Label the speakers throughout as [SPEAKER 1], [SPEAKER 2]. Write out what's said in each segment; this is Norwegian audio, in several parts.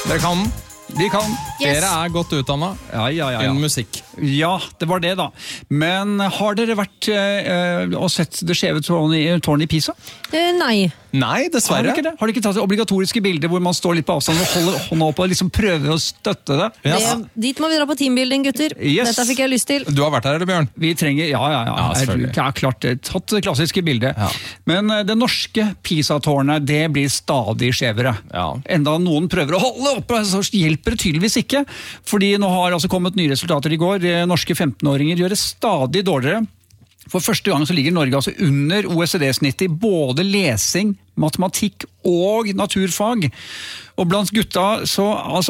[SPEAKER 1] Dere kan den. De kan.
[SPEAKER 2] Yes.
[SPEAKER 1] Dere godt utdannet innen musikk.
[SPEAKER 3] Ja, det var det da. Men har dere vært og sett det skjeve tårnet i Pisa?
[SPEAKER 2] Nei.
[SPEAKER 1] Nei, dessverre.
[SPEAKER 3] Har dere ikke tatt det obligatoriske bildet hvor man står litt på avstand og holder hånda opp og liksom prøver å støtte det?
[SPEAKER 1] Yes.
[SPEAKER 2] Dit må vi dra på teambuilding, gutter.
[SPEAKER 3] Yes.
[SPEAKER 2] Dette fikk jeg lyst til.
[SPEAKER 1] Du har vært her, eller Bjørn?
[SPEAKER 3] Vi trenger,
[SPEAKER 1] selvfølgelig.
[SPEAKER 3] klart, tatt det klassiske bildet.
[SPEAKER 1] Ja.
[SPEAKER 3] Men det norske Pisa-tårnet, det blir stadig skjevere.
[SPEAKER 1] Ja.
[SPEAKER 3] Enda noen prøver å holde oppe, så hjelper det tydeligvis ikke. Fordi nå har altså kommet nye resultater i går. Norske 15-åringer gjør det stadig dårligere. For første gang så ligger Norge altså under OECD-snittet i både lesing, matematikk og naturfag. Og blant gutta så altså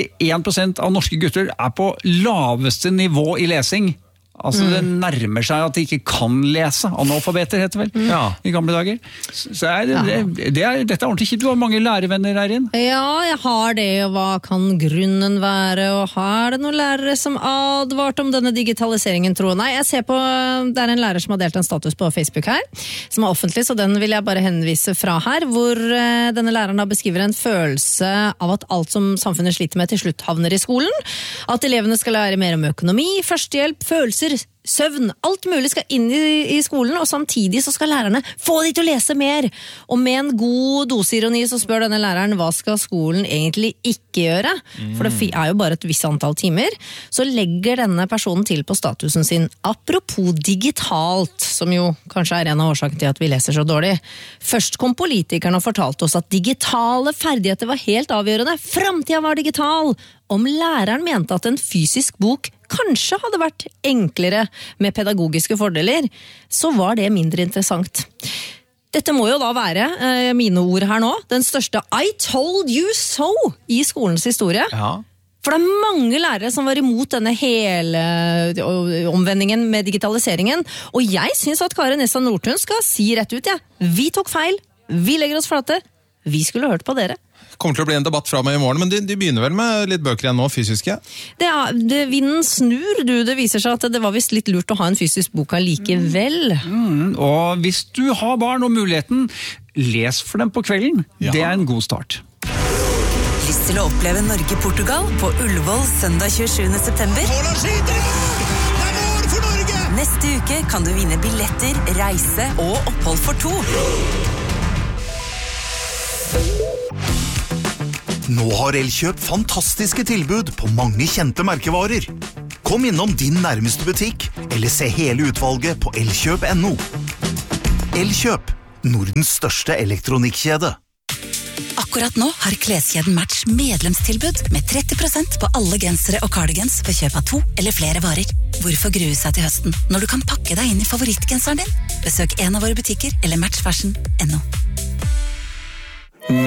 [SPEAKER 3] 41% av norske gutter er på laveste nivå i lesing. Altså det nærmer seg at de ikke kan lese. Analfabeter heter vel i gamle dager. Så dette er ordentlig kjipt. Du har mange lærevenner her inn.
[SPEAKER 2] Ja, jeg har det, og hva kan grunnen være? Og har det noen lærere som advarte om denne digitaliseringen, tro? Nei, jeg ser på, det er en lærer som har delt en status på Facebook her, som er offentlig, så den vil jeg bare henvise fra her, hvor denne læreren da beskriver en følelse av at alt som samfunnet sliter med til slutt havner i skolen. At elevene skal lære mer om økonomi, førstehjelp, følelser, søvn, alt mulig skal inn i skolen, og samtidig så skal lærerne få de til å lese mer. Og med en god dose ironi så spør denne læreren, hva skal skolen egentlig ikke gjøre? For det er jo bare et visst antall timer. Så legger denne personen til på statusen sin, apropos digitalt, som jo kanskje er en av årsakene til at vi leser så dårlig. Først kom politikerne og fortalte oss at digitale ferdigheter var helt avgjørende. Fremtiden var digital! Om læreren mente at en fysisk bok kanskje hadde vært enklere med pedagogiske fordeler, så var det mindre interessant. Dette må jo da være, mine ord her nå, den største I told you so i skolens historie.
[SPEAKER 1] Ja.
[SPEAKER 2] For det er mange lærere som var imot denne hele omvendingen med digitaliseringen, og jeg synes at Kari Nessa Nordtun skal si rett ut, vi tok feil, vi legger oss flate, vi skulle hørt på dere.
[SPEAKER 1] Kommer til å bli en debatt fra meg i morgen, men de begynner vel med litt bøker igjen nå, fysiske?
[SPEAKER 2] Vinden snur, det viser seg at det var vist litt lurt å ha en fysisk bok likevel.
[SPEAKER 3] Og hvis du har barn og muligheten, les for dem på kvelden. Ja. Det er en god start.
[SPEAKER 4] Lyst til å oppleve Norge-Portugal på Ullevål søndag 27. september? Neste uke kan du vinne billetter, reise og opphold for 2.
[SPEAKER 5] Nå har Elkjøp fantastiske tilbud på mange kjente merkevarer. Kom innom din nærmeste butikk, eller se hele utvalget på elkjøp.no. Elkjøp, Nordens største elektronikkjede.
[SPEAKER 4] Akkurat nå har kleskjeden Match medlemstilbud med 30% på alle gensere og cardigans for kjøp av 2 eller flere varer. Hvorfor grue seg til høsten, når du kan pakke deg inn i favorittgenseren din? Besøk en av våre butikker eller matchfashion.no.